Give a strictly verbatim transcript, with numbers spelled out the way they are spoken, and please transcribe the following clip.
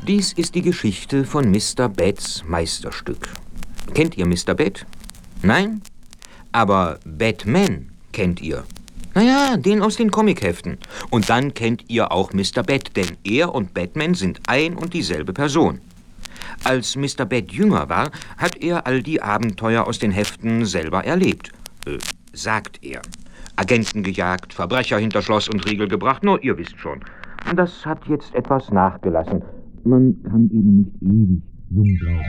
Dies ist die Geschichte von Mister Bats Meisterstück. Kennt ihr Mister Bat? Nein? Aber Batman kennt ihr. Naja, den aus den Comicheften. Und dann kennt ihr auch Mister Bat, denn er und Batman sind ein und dieselbe Person. Als Mister Bat jünger war, hat er all die Abenteuer aus den Heften selber erlebt. Äh, sagt er. Agenten gejagt, Verbrecher hinter Schloss und Riegel gebracht, nur ihr wisst schon. Das hat jetzt etwas nachgelassen. Man kann eben nicht ewig jung bleiben.